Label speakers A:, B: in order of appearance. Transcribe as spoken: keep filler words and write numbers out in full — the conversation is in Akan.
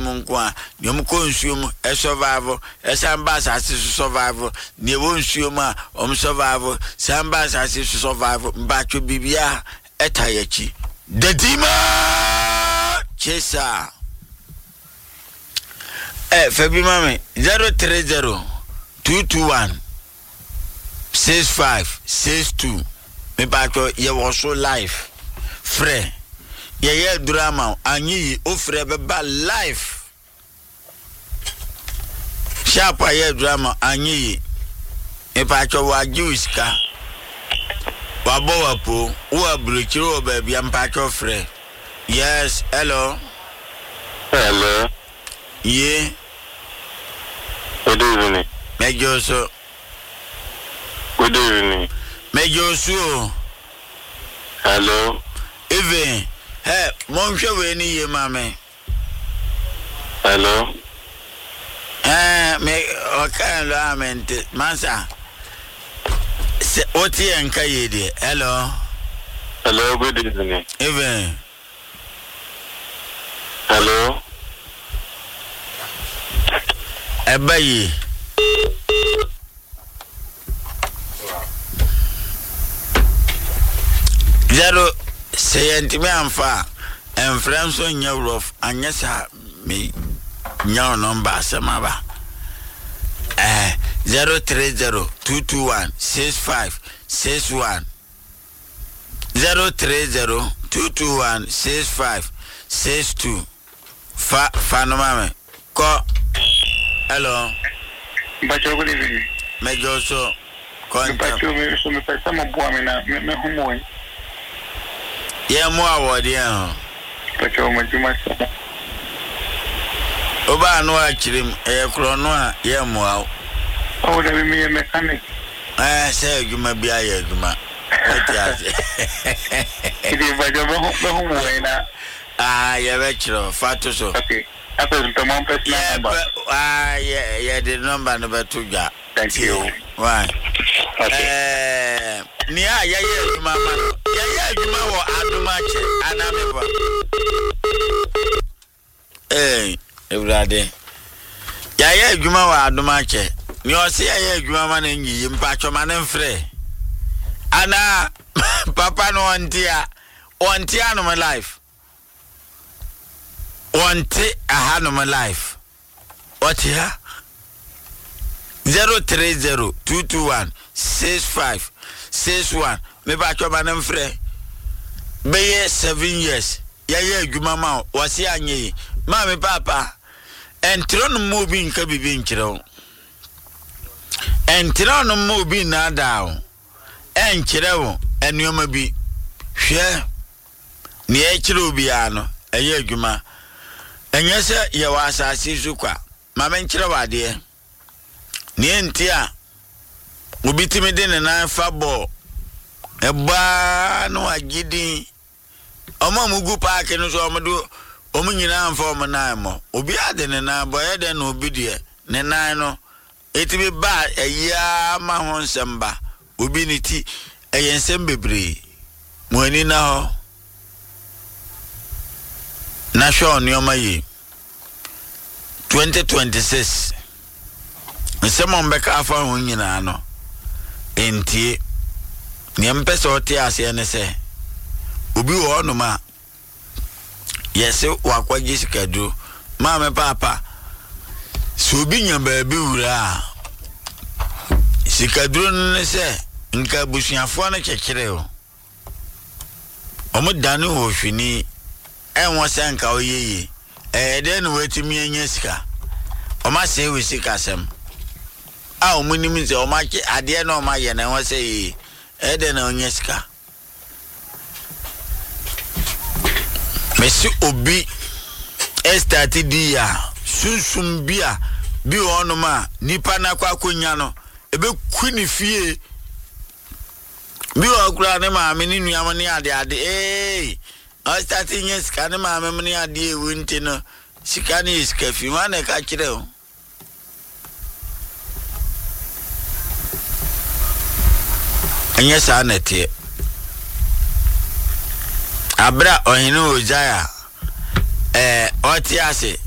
A: nsuom nko a nyom ko nsuom e survival e samba asase survival ne wo nsuom a om survival samba asase survival mbacho bibia etayachi dadima chesa eh febi mame zero three zero two two one six five six two me bacho ye wo so life frɛ ye ye drama anyi o frɛ beba life sharp ye drama anyi me bacho wa juiska wa bo wa po wo abrochiro ba bia mpacho frɛ yes hello
B: hello
A: yeah
B: good evening
A: mejo so
B: good evening
A: mejo so
B: hello
A: even hey monhwe we ni ye mame
B: hello
A: eh me okay lo amente mansa se oti enka ye de hello
B: hello good evening
A: even
B: hello
A: ebayi zero seyentime amfa enfrenso nya rough anyesa me nya number asemaba eh zero three zero two two one six five six one zero three zero two two one six five six two fa fanoma me ko hello
B: bacho good evening
A: mejo so konta
B: bacho me so me pesa mo boa me na me homo en
A: ye mo awode en
B: bacho mo juma sa
A: oba no akirim e kro no a ye mo aw
B: o da me mechanic
A: eh say adwuma bia ye adwuma etiase
B: idi bacho mo homo en na
A: ah ye be kro fato so
B: okay after the mom person number
A: ah yeah yeah the number no beto ja
B: thank you
A: why
B: okay
A: eh ni a ya ye adwuma ma ya ye adwuma wo aduma che anameba eh ebrade ya ye adwuma wo aduma che ni o se ya ye adwuma ma na nyi mpa choma na mfre ana papa no ontia ontia no my life want a hanum life. What here? Zero three zero two two one six five six one. Me back your man free. Be seven years. Yeah, yeah, you mama was ya ye. Mammy papa. And tron moving kabi being chiro. And tron moving na down. And chiro and you may be share near chirubiano. A year juma. Enye se ye wa asase sukwa mama nkyere wade ne ntia obitimi de ne nan fa bo eba no agidi omo mugu park no so omodo omo nyina amfa omo nan mo obi ade ne nan bo ye de no obi de ne nan no etimi ba eya ma ho nsamba obi ni ti eye nsem bebre mo ani na ho na show ni omayi twenty twenty-six nsemo mbeka afa ho nyina no entie ni mpesa oti ase ne se obi wo no ma yese wakwaji sikadu ma me papa so obi nya ba bi wura sikadu ne se nka busuafo na kekere o omo danu ho hwini enwo se nka oyeye eh den wetimi anya sika o ma se we sika sem a o munim se o ma ke ade na o ma ye na wo se yi eh den na anya sika mesi obi estati dia susum bia bi onuma nipa na kwa konya no ebe kuni fie bi okura ne ma me ni nuam ne ade ade eh I starting yes, can a mamma idea winter no, she can is cafe man a catch it. And yes, I net here. Abra or you know, Jaya, eh, what ya say?